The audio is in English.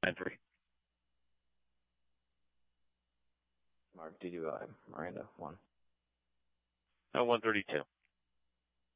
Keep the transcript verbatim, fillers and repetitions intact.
Entry. Mark, did you, uh, Miranda, one? No, one thirty-two.